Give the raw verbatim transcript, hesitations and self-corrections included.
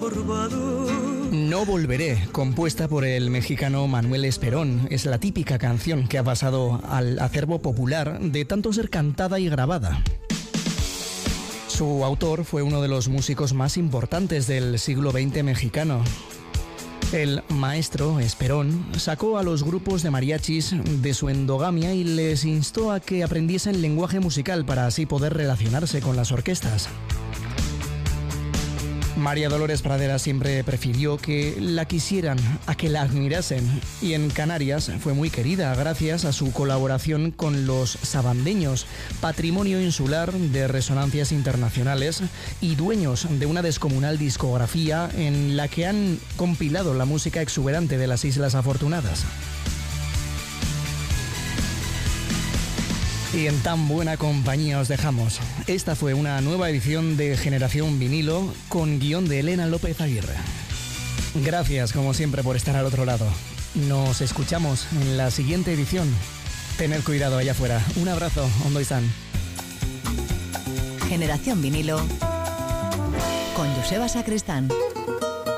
No volveré, compuesta por el mexicano Manuel Esperón, es la típica canción que ha pasado al acervo popular de tanto ser cantada y grabada. Su autor fue uno de los músicos más importantes del siglo veinte mexicano. El maestro Esperón sacó a los grupos de mariachis de su endogamia y les instó a que aprendiesen lenguaje musical para así poder relacionarse con las orquestas. María Dolores Pradera siempre prefirió que la quisieran a que la admirasen, y en Canarias fue muy querida gracias a su colaboración con los sabandeños, patrimonio insular de resonancias internacionales y dueños de una descomunal discografía en la que han compilado la música exuberante de las Islas Afortunadas. Y en tan buena compañía os dejamos. Esta fue una nueva edición de Generación Vinilo con guión de Elena López Aguirre. Gracias, como siempre, por estar al otro lado. Nos escuchamos en la siguiente edición. Tened cuidado allá afuera. Un abrazo, Ondo Izan. Generación Vinilo con Joseba Sacristán.